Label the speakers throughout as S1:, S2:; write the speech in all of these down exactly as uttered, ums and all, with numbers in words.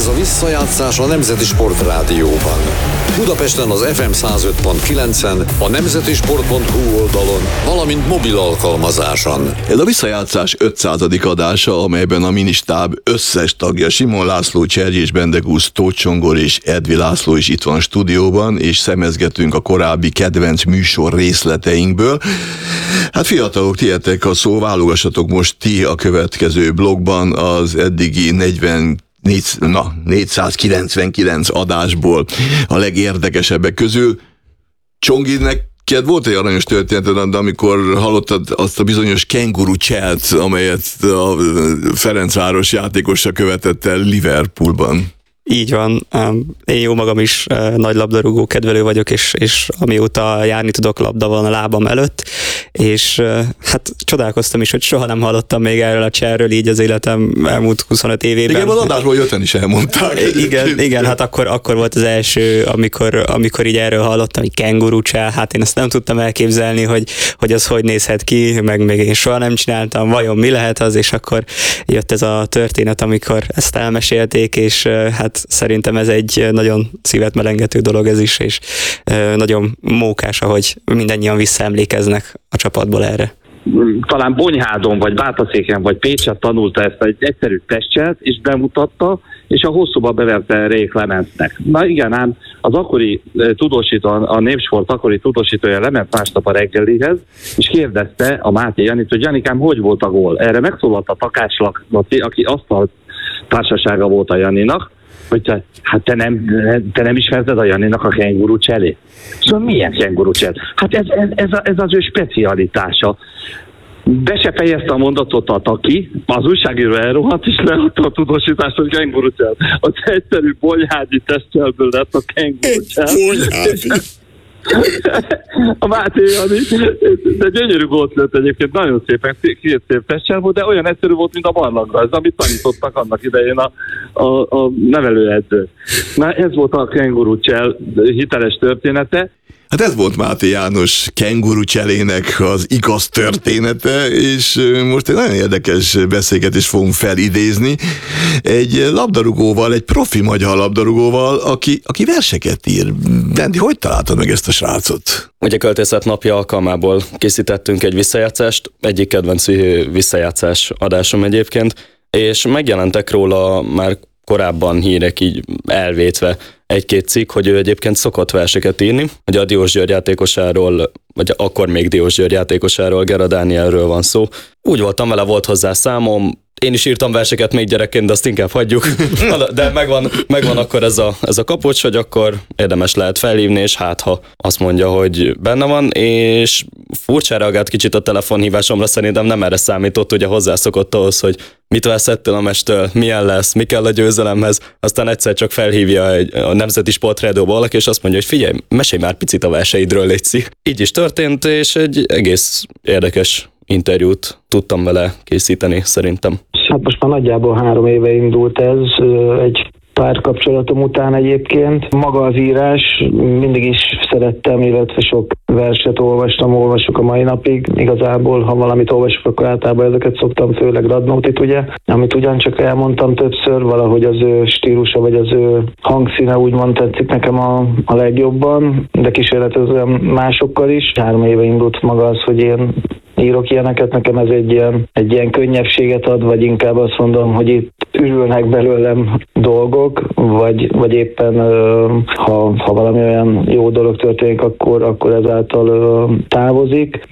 S1: Ez a visszajátszás a Nemzeti Sportrádióban. Budapesten az ef em száz öt pont kilencen, a nemzeti sport pont hú oldalon, valamint mobil alkalmazáson.
S2: Ez a visszajátszás ötszázadik adása, amelyben a ministáb összes tagja, Simon László, Cserjés Bendegúz, Tóth Csongor és Edvi László is itt van a stúdióban, és szemezgetünk a korábbi kedvenc műsor részleteinkből. Hát fiatalok, tietek a szó, válogassatok most ti a következő blogban az eddigi negyven Négy, na, négyszázkilencvenkilenc adásból a legérdekesebbek közül. Csongi, neked volt egy aranyos történeted, de amikor hallottad azt a bizonyos kenguru cselt, amelyet a Ferencváros játékosa követett el Liverpoolban.
S3: Így van. Én jó magam is nagy labdarúgó kedvelő vagyok, és, és amióta járni tudok, labda van a lábam előtt, és hát csodálkoztam is, hogy soha nem hallottam még erről a cselről így az életem elmúlt huszonöt évében.
S2: Igen, az adásból jötten is elmondták.
S3: Igen, igen, hát akkor, akkor volt az első, amikor, amikor így erről hallottam, hogy kenguru csel, hát én ezt nem tudtam elképzelni, hogy, hogy az hogy nézhet ki, meg még én soha nem csináltam, vajon mi lehet az, és akkor jött ez a történet, amikor ezt elmesélték, és hát szerintem ez egy nagyon szívet melengető dolog ez is, és nagyon mókás, ahogy mindannyian visszaemlékeznek a csapatból erre.
S4: Talán Bonyhádon, vagy Bátaszéken, vagy Pécset tanulta ezt egy egyszerű testcselt, és bemutatta, és a hosszúba beverte Rék Lemencnek. Na igen, ám az akkori tudósító, a Népsport akkori tudósítója lement másnap a reggelihez, és kérdezte a Máté Janit, hogy Janikám, hogy volt a gól? Erre megszólalt a Takács Laci, aki asztal társasága volt a Janinak, hogy te, hát te nem, te nem ismerted a Janinak a kenguru cselét? Szóval milyen kenguru cselet? Hát ez, ez, ez, a, ez az ő specialitása. Be se fejezte a mondatot a Taki, az újságíró elrohadt, és leadta a tudósítást, hogy kenguru cselet. Az egyszerű bonyhádi testcselből lett a kenguru cselet. A Máté Jani, de gyönyörű gólt lett egyébként, nagyon szépen, két szép testcsel volt, de olyan egyszerű volt, mint a barlangra, ez amit tanítottak annak idején a, a, a nevelőedző. Na ez volt a kenguru csel hiteles története.
S2: Hát ez volt Máté János kenguru cselének az igaz története, és most egy nagyon érdekes beszélgetést fogunk felidézni egy labdarúgóval, egy profi magyar labdarúgóval, aki, aki verseket ír. Bendi, hogy találtad meg ezt a srácot?
S5: Ugye Költészet napja alkalmából készítettünk egy visszajátszást, egyik kedvenc visszajátszás adásom egyébként, és megjelentek róla már korábban hírek így elvétve egy-két cikk, hogy ő egyébként szokott verseket írni, hogy a Diós György játékosáról, vagy akkor még Diós György játékosáról, Gera Dánielről van szó. Úgy voltam vele, volt hozzá számom, én is írtam verseket még gyerekként, de azt inkább hagyjuk. De megvan, megvan akkor ez a, ez a kapocs, hogy akkor érdemes lehet felhívni, és hát ha azt mondja, hogy benne van, és furcsán reagált kicsit a telefonhívásomra, szerintem nem erre számított, ugye hozzászokott ahhoz, hogy mit veszettél a mestől, milyen lesz, mi kell a győzelemhez, aztán egyszer csak felhívja egy, a Nemzeti Sportrádióba valaki, és azt mondja, hogy figyelj, mesélj már picit a verseidről, létszik. Így is történt, és egy egész érdekes interjút tudtam vele készíteni, szerintem.
S6: Hát most már nagyjából három éve indult ez, egy párkapcsolatom után egyébként. Maga az írás, mindig is szerettem, illetve sok verset olvastam, olvasok a mai napig. Igazából, ha valamit olvasok, akkor általában ezeket szoktam, főleg Radnótit, ugye, amit ugyancsak elmondtam többször, valahogy az ő stílusa, vagy az ő hangszíne úgymond tetszik nekem a, a legjobban, de kísérletezem másokkal is. Három éve indult maga az, hogy én írok ilyeneket, nekem ez egy ilyen, egy ilyen könnyebbséget ad, vagy inkább azt mondom, hogy itt ürülnek belőlem dolgok, vagy, vagy éppen ha, ha valami olyan jó dolog történik, akkor, akkor ezáltal távozik.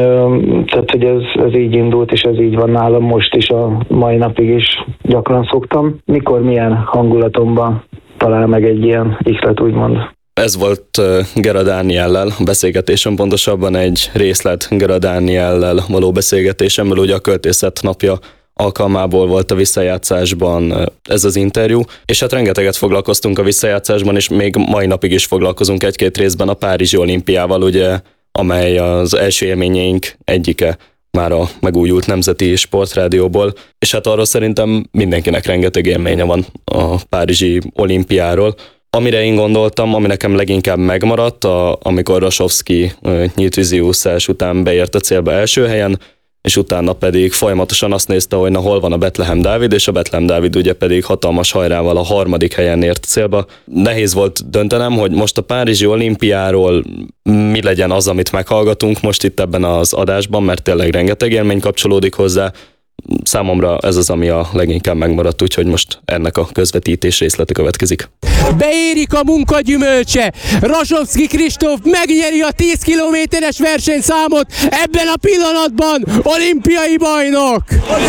S6: Tehát, hogy ez, ez így indult, és ez így van nálam most is, a mai napig is gyakran szoktam. Mikor milyen hangulatomban talál meg egy ilyen ihlet, úgymond.
S5: Ez volt Gera Dániellel a beszélgetésem, pontosabban egy részlet Gera Dániellel való beszélgetésemmel, ugye a Költészet napja alkalmából volt a visszajátszásban ez az interjú, és hát rengeteget foglalkoztunk a visszajátszásban, és még mai napig is foglalkozunk egy-két részben a Párizsi olimpiával, ugye, amely az első élményeink egyike már a megújult Nemzeti Sportrádióból, és hát arról szerintem mindenkinek rengeteg élménye van a Párizsi olimpiáról. Amire én gondoltam, ami nekem leginkább megmaradt, a, amikor Rasovszky nyílt vízi úszás után beért a célba első helyen, és utána pedig folyamatosan azt nézte, hogy na hol van a Bethlehem Dávid, és a Bethlehem Dávid ugye pedig hatalmas hajrával a harmadik helyen ért célba. Nehéz volt döntenem, hogy most a Párizsi olimpiáról mi legyen az, amit meghallgatunk most itt ebben az adásban, mert tényleg rengeteg élmény kapcsolódik hozzá. Számomra ez az, ami a leginkább megmaradt, úgyhogy most ennek a közvetítés részlete következik.
S7: Beérik a munka gyümölcse. Rasovszky Kristóf megnyeri a tíz kilométeres versenyszámot, ebben a pillanatban olimpiai bajnok.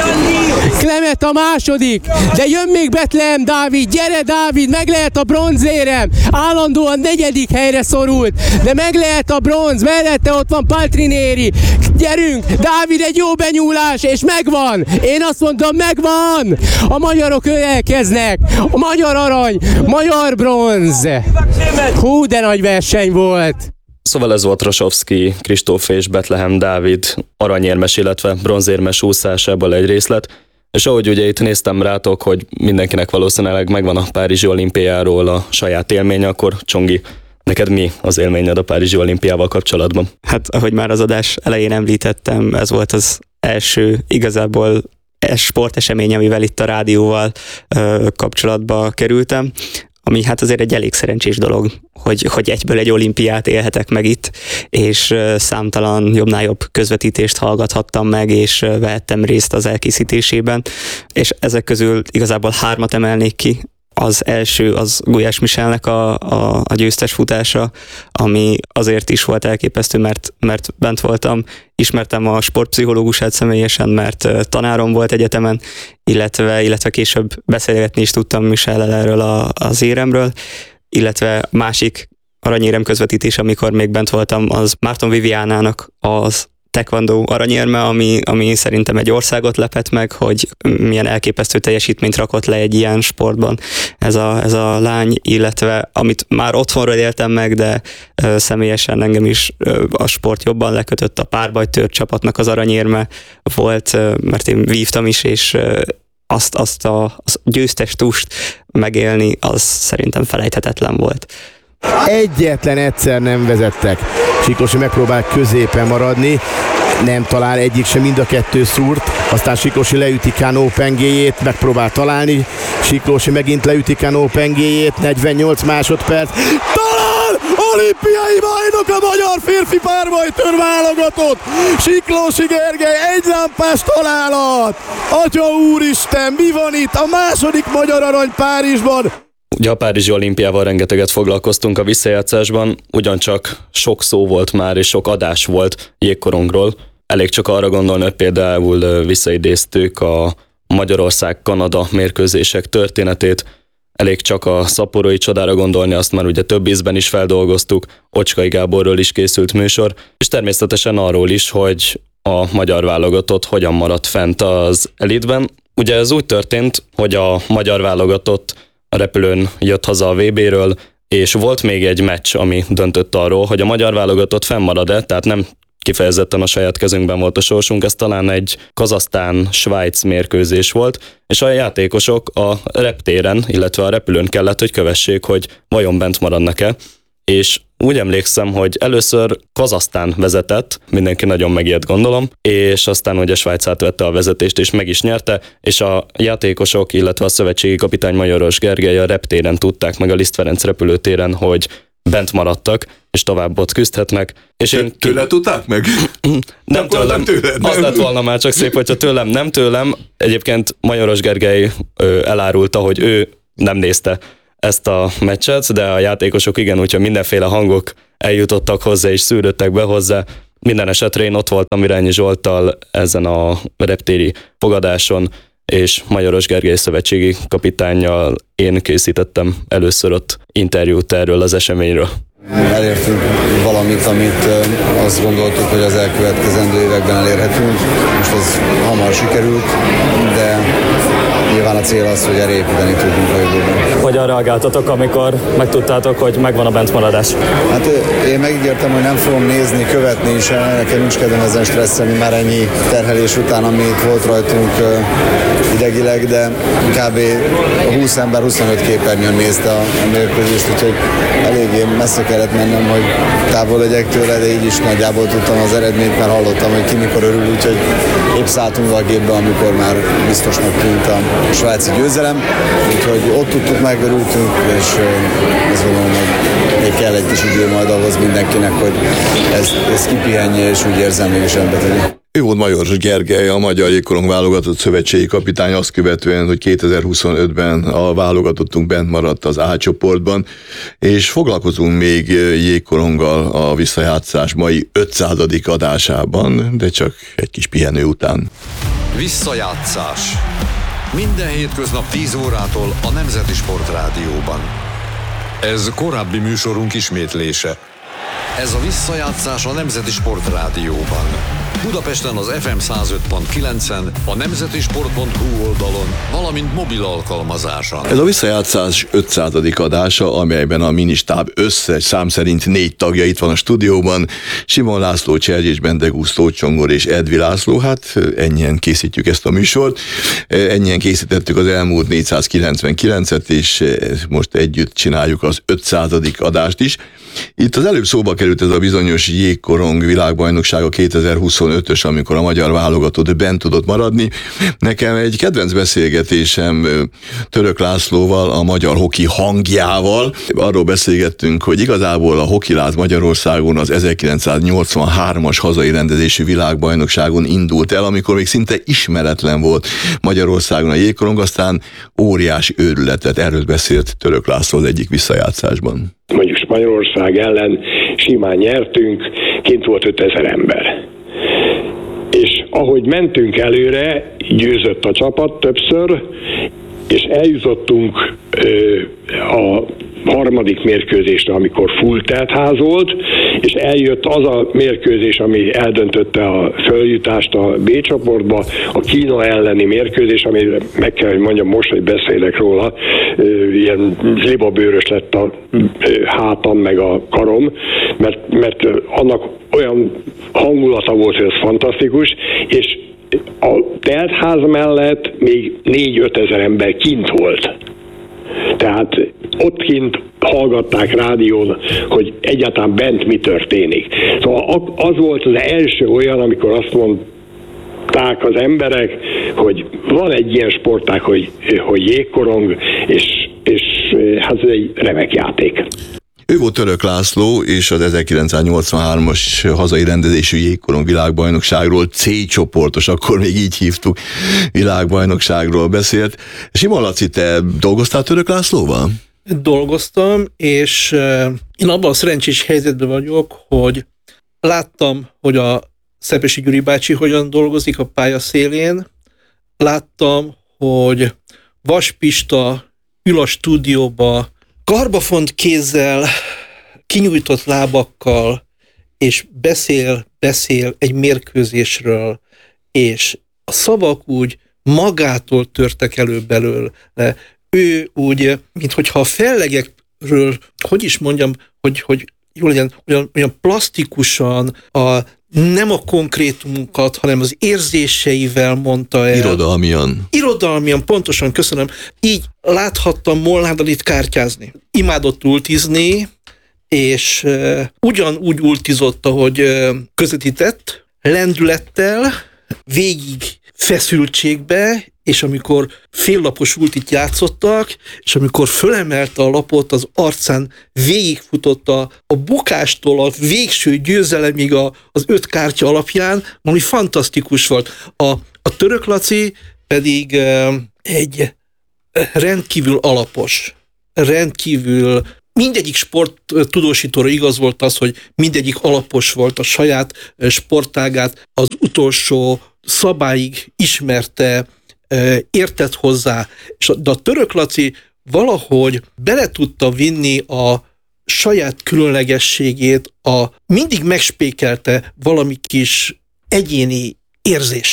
S7: Klemet a második, de jön még Bethlehem Dávid, gyere Dávid, meg lehet a bronzérem. Állandóan negyedik helyre szorult, de meg lehet a bronz, mellette ott van Paltrinieri. Gyerünk, Dávid, egy jó benyúlás, és megvan. Én azt mondom, megvan! A magyarok ölelkeznek! A magyar arany, magyar bronz! Hú, de nagy verseny volt!
S5: Szóval ez volt Rasovszky Kristóf és Bethlehem Dávid aranyérmes, illetve bronzérmes úszásából egy részlet. És ahogy ugye itt néztem rátok, hogy mindenkinek valószínűleg megvan a Párizsi olimpiáról a saját élménye, akkor Csongi, neked mi az élményed a Párizsi olimpiával kapcsolatban?
S3: Hát, ahogy már az adás elején említettem, ez volt az első igazából sportesemény, amivel itt a rádióval ö, kapcsolatba kerültem, ami hát azért egy elég szerencsés dolog, hogy, hogy egyből egy olimpiát élhetek meg itt, és ö, számtalan jobbnál jobb közvetítést hallgathattam meg, és ö, vehettem részt az elkészítésében, és ezek közül igazából hármat emelnék ki. Az első az Gulyás Michelnek a, a, a győztes futása, ami azért is volt elképesztő, mert, mert bent voltam, ismertem a sportpszichológusát személyesen, mert tanárom volt egyetemen, illetve, illetve később beszélgetni is tudtam Michellel erről a, az éremről, illetve másik aranyérem közvetítés, amikor még bent voltam, az Márton Viviánának az taekwondo aranyérme, ami, ami szerintem egy országot lepett meg, hogy milyen elképesztő teljesítményt rakott le egy ilyen sportban ez a, ez a lány, illetve amit már otthonról éltem meg, de ö, személyesen engem is ö, a sport jobban lekötött, a párbajtőr csapatnak az aranyérme volt, ö, mert én vívtam is, és ö, azt, azt a, a győztes tust megélni, az szerintem felejthetetlen volt.
S8: Egyetlen egyszer nem vezettek. Siklósi megpróbál középen maradni, nem talál egyik sem, mind a kettő szúrt, aztán Siklósi leüti Kánó pengéjét, megpróbál találni, Siklósi megint leüti Kánó pengéjét, negyvennyolc másodperc, talál! Olimpiai bajnok a magyar férfi párbajtőr válogatott! Siklósi Gergely egy lámpás találat! Atya úristen, mi van itt? A második magyar arany Párizsban!
S5: Ugye a Párizsi olimpiával rengeteget foglalkoztunk a visszajátszásban, ugyancsak sok szó volt már, és sok adás volt jégkorongról. Elég csak arra gondolni, hogy például visszaidéztük a Magyarország-Kanada mérkőzések történetét, elég csak a szaporói csodára gondolni, azt már ugye több ízben is feldolgoztuk, Ocskai Gáborról is készült műsor, és természetesen arról is, hogy a magyar válogatott hogyan maradt fent az elitben. Ugye ez úgy történt, hogy a magyar válogatott a repülőn jött haza a vé béről, és volt még egy meccs, ami döntött arról, hogy a magyar válogatott fennmarad-e, tehát nem kifejezetten a saját kezünkben volt a sorsunk, ez talán egy Kazahsztán-Svájc mérkőzés volt, és a játékosok a reptéren, illetve a repülőn kellett, hogy kövessék, hogy vajon bent maradnak-e, és úgy emlékszem, hogy először Kazahsztán vezetett, mindenki nagyon megijedt gondolom, és aztán ugye Svájc átvette a vezetést, és meg is nyerte, és a játékosok, illetve a szövetségi kapitány Majoros Gergely a reptéren tudták meg a Liszt Ferenc repülőtéren, hogy bent maradtak, és tovább ott küzdhetnek. És én ki...
S2: Tőle tudták meg?
S5: Nem tőlem. Tőled, nem. Az lett volna már csak szép, hogyha tőlem, nem tőlem. Egyébként Majoros Gergely ö, elárulta, hogy ő nem nézte ezt a meccset, de a játékosok igen, úgyhogy mindenféle hangok eljutottak hozzá és szűrődtek be hozzá. Minden esetre én ott voltam Virányi Zsolttal ezen a reptéri fogadáson, és Majoros Gergely szövetségi kapitánnyal én készítettem először ott interjút erről az eseményről.
S9: Elértünk valamit, amit azt gondoltuk, hogy az elkövetkezendő években elérhetünk. Most az hamar sikerült, de nyilván a cél az, hogy erre építeni tudunk a jövőben.
S5: Hogyan reagáltatok, amikor megtudtátok, hogy megvan a bentmaradás?
S9: Hát én megígértem, hogy nem fogom nézni, követni is, nekem nincs kedvem ezen stresszelni már ennyi terhelés után, ami itt volt rajtunk idegileg, de kb. húsz ember huszonöt képernyőn nézte a, a mérkőzést, úgyhogy eléggé messze kellett mennem, hogy távol legyek tőle, de így is nagyjából tudtam az eredményt, mert hallottam, hogy ki mikor örül, úgyhogy épp szálltunk a gépbe, amikor már biztosnak tűnt a svájci győzelem, úgyhogy ott tudtuk meg, örültünk, és azt gondolom, hogy még kell egy kis idő majd ahhoz mindenkinek, hogy ez, ez kipihenje, és úgy érzem, mégis rendbe tegye.
S2: Ő volt Majorzs Gergely, a Magyar Jégkorong válogatott szövetségi kapitány, azt követően, hogy kétezer-huszonötben a válogatottunk bent maradt az A csoportban, és foglalkozunk még jégkoronggal a visszajátszás mai ötszázadik adásában, de csak egy kis pihenő után.
S1: Visszajátszás. Minden hétköznap tíz órától a Nemzeti Sport Rádióban. Ez korábbi műsorunk ismétlése. Ez a visszajátszás a Nemzeti Sport Rádióban. Budapesten az ef em száz öt pont kilencen, a nemzetisport pont hu oldalon, valamint mobil alkalmazáson.
S2: Ez a visszajátszás ötszázadik adása, amelyben a ministáb összes szám szerint négy tagja itt van a stúdióban. Simon László, Csergyés Bendegúz, Tóth Csongor és Edvi László. Hát ennyien készítjük ezt a műsort. Ennyien készítettük az elmúlt négyszázkilencvenkilencet, és most együtt csináljuk az ötszázadik adást is. Itt az előbb szóba került ez a bizonyos jégkorong világbajnoksága kétezer-huszonötös, amikor a magyar válogatott bent tudott maradni. Nekem egy kedvenc beszélgetésem Török Lászlóval, a magyar hoki hangjával. Arról beszélgettünk, hogy igazából a hokiláz Magyarországon az ezerkilencszáznyolcvanhármas hazai rendezésű világbajnokságon indult el, amikor még szinte ismeretlen volt Magyarországon a jégkorong, aztán óriási őrületet. Erről beszélt Török László az egyik visszajátszásban.
S10: Mondjuk Magyarország ellen simán nyertünk, kint volt ötezer ember. És ahogy mentünk előre, győzött a csapat többször, és eljutottunk ö, a harmadik mérkőzésre, amikor full teltház volt, és eljött az a mérkőzés, ami eldöntötte a följutást a B csoportba, a Kína elleni mérkőzés, amire meg kell, hogy mondjam most, hogy beszélek róla, ilyen libabőrös lett a hátam meg a karom, mert, mert annak olyan hangulata volt, hogy ez fantasztikus, és a teltház mellett még négy-ötezer ember kint volt. Tehát ott kint hallgatták rádión, hogy egyáltalán bent mi történik. Szóval az volt az első olyan, amikor azt mondták az emberek, hogy van egy ilyen sportág, hogy, hogy jégkorong, és, és hát ez egy remek játék.
S2: Ő volt Török László, és az ezerkilencszáznyolcvanhármas hazai rendezésű jégkorong világbajnokságról, C csoportos, akkor még így hívtuk, világbajnokságról beszélt. Simon Laci, te dolgoztál Török Lászlóval?
S11: Dolgoztam, és én abban a szerencsés helyzetben vagyok, hogy láttam, hogy a Szepesi Gyuri bácsi hogyan dolgozik a pálya szélén, láttam, hogy Vas Pista ül a stúdióba, karbafont kézzel, kinyújtott lábakkal, és beszél, beszél egy mérkőzésről, és a szavak úgy magától törtek elő belőle. Ő úgy, minthogyha a fellegekről, hogy is mondjam, hogy, hogy jól legyen, olyan, olyan plastikusan, a, nem a konkrétumokat, hanem az érzéseivel mondta el.
S2: Irodalmian.
S11: Irodalmian, pontosan, köszönöm. Így láthattam Molnár Danit kártyázni. Imádott ultizni, és uh, ugyanúgy ultizott, ahogy uh, közvetített, lendülettel, végig feszültségbe, és amikor féllapos ultit játszottak, és amikor fölemelte a lapot, az arcán végigfutott a, a bukástól a végső győzelemig a, az öt kártya alapján, ami fantasztikus volt. A, a Török Laci pedig e, egy rendkívül alapos, rendkívül mindegyik sporttudósítóra igaz volt az, hogy mindegyik alapos volt a saját sportágát, az utolsó szabályig ismerte, értett hozzá, de a Török Laci valahogy bele tudta vinni a saját különlegességét, a mindig megspékelte valami kis egyéni érzéssel.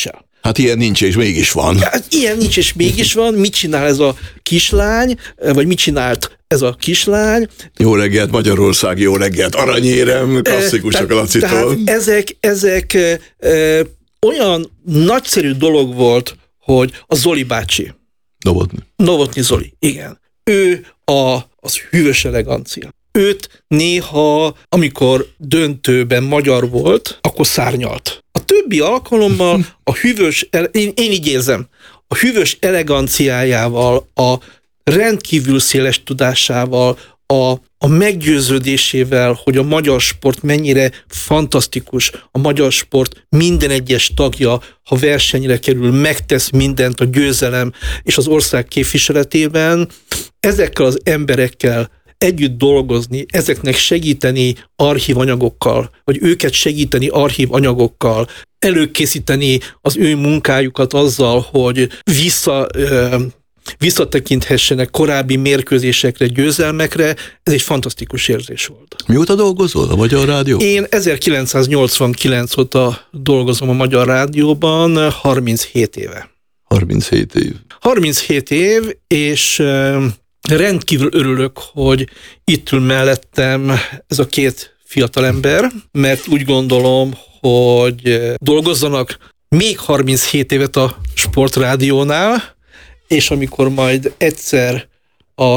S2: Hát ilyen nincs, és mégis van.
S11: Hát ilyen nincs, és mégis van. Mit csinál ez a kislány, vagy mit csinált ez a kislány?
S2: Jó reggelt, Magyarország, jó reggelt, aranyérem, klasszikusok a Lacitól.
S11: Tehát ezek, ezek ö, olyan nagyszerű dolog volt, hogy a Zoli bácsi.
S2: Novotny.
S11: Novotny Zoli, igen. Ő a, az hűvös elegancia. Őt néha, amikor döntőben magyar volt, akkor szárnyalt. A többi alkalommal a hűvös, én, én így érzem, a hűvös eleganciájával, a rendkívül széles tudásával, a, a meggyőződésével, hogy a magyar sport mennyire fantasztikus, a magyar sport minden egyes tagja, ha versenyre kerül, megtesz mindent a győzelem és az ország képviseletében, ezekkel az emberekkel együtt dolgozni, ezeknek segíteni archívanyagokkal, vagy őket segíteni archívanyagokkal, előkészíteni az ő munkájukat azzal, hogy vissza, ö, visszatekinthessenek korábbi mérkőzésekre, győzelmekre, ez egy fantasztikus érzés volt.
S2: Mióta dolgozol a Magyar Rádió?
S11: Én ezerkilencszáznyolcvankilenc óta dolgozom a Magyar Rádióban, harminchét éve.
S2: harminchét év.
S11: harminchét év, és rendkívül örülök, hogy itt ül mellettem ez a két fiatalember, mert úgy gondolom, hogy dolgozzanak még harminchét évet a Sportrádiónál, és amikor majd egyszer a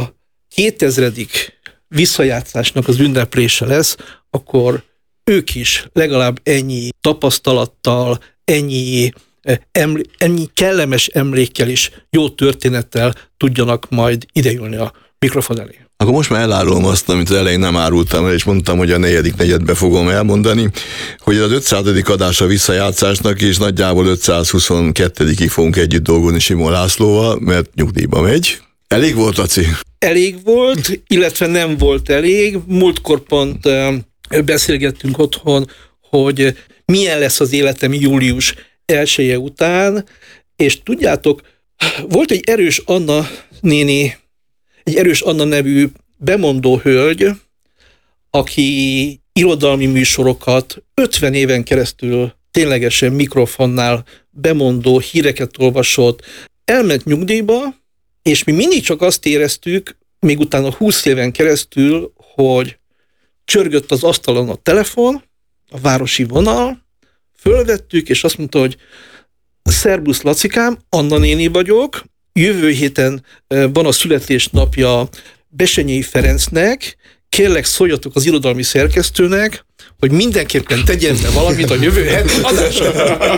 S11: kétezredik visszajátszásnak az ünneplése lesz, akkor ők is legalább ennyi tapasztalattal, ennyi, emlé- ennyi kellemes emlékkel és jó történettel tudjanak majd ideülni a mikrofon elé.
S2: Akkor most már elárulom azt, amit az elején nem árultam el, és mondtam, hogy a negyedik negyedbe fogom elmondani, hogy az ötszázadik adása visszajátszásnak, és nagyjából ötszázhuszonkettedikig fogunk együtt dolgozni Simon Lászlóval, mert nyugdíjba megy. Elég volt, Laci?
S11: Elég volt, illetve nem volt elég. Múltkor pont beszélgettünk otthon, hogy milyen lesz az életem július elseje után, és tudjátok, volt egy erős Anna néni, egy erős Anna nevű bemondó hölgy, aki irodalmi műsorokat ötven éven keresztül ténylegesen mikrofonnál bemondó, híreket olvasott, elment nyugdíjba, és mi mindig csak azt éreztük, még utána húsz éven keresztül, hogy csörgött az asztalon a telefon, a városi vonal, fölvettük, és azt mondta, hogy szerbusz Lacikám, Anna néni vagyok, jövő héten van a születésnapja Bessenyei Ferencnek, kérlek szóljatok az irodalmi szerkesztőnek, hogy mindenképpen tegyen be valamit a jövő heti adásra.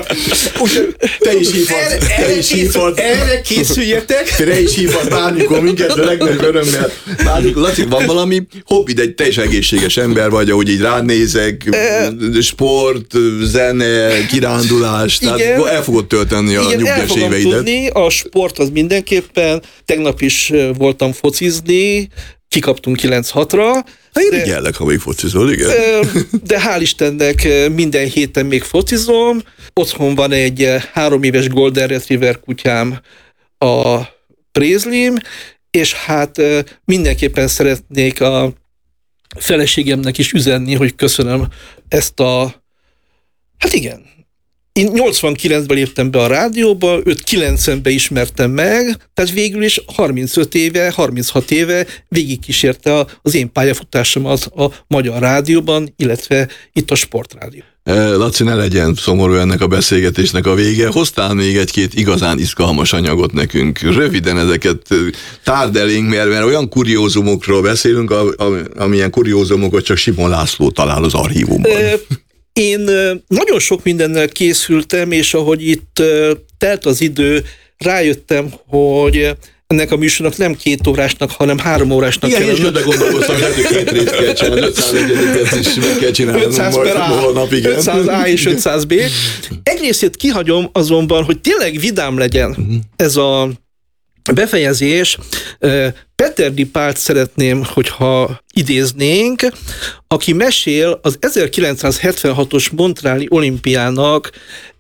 S2: Te is hívhatsz, te is hívhatsz.
S11: Erre készüljetek.
S2: Te is hívhatsz bármikor minket, de legnagyobb örömmel. Bármikor, Laci, van valami hobbid, egy teljesen egészséges ember vagy, ahogy így ránézek, sport, zene, kirándulás, tehát el fogod tölteni a nyugdíjas éveidet.
S11: Tudni, a sport az mindenképpen, tegnap is voltam focizni, kikaptunk kilenc hatra.
S2: Hát én igyellek, ha még focizol, igen.
S11: De hál' Istennek minden héten még focizom. Otthon van egy három éves Golden Retriever kutyám, a Prézlim, és hát mindenképpen szeretnék a feleségemnek is üzenni, hogy köszönöm ezt a... Hát igen, én nyolcvankilencben léptem be a rádióba, őt kilencvenben ismertem meg, tehát végül is harmincöt éve, harminchat éve végigkísérte az én pályafutásomat a Magyar Rádióban, illetve itt a Sportrádió.
S2: Laci, ne legyen szomorú ennek a beszélgetésnek a vége. Hoztál még egy-két igazán izgalmas anyagot nekünk. Röviden ezeket tárd elénk, mert, mert olyan kuriózumokról beszélünk, amilyen kuriózumokat csak Simon László talál az archívumban.
S11: Én nagyon sok mindennel készültem, és ahogy itt telt az idő, rájöttem, hogy ennek a műsornak nem két órásnak, hanem három órásnak
S2: kell. Igen, és ötbe gondolkoztam, hogy két részt kell csinálni, ötszázegyedik is meg kell csinálni.
S11: ötszáz per A, ötszáz A és ötszáz B. Egy részét kihagyom azonban, hogy tényleg vidám legyen uh-huh. ez a befejezés. Peterdi Pált szeretném, hogyha idéznénk, aki mesél az ezerkilencszázhetvenhatos Montreali olimpiának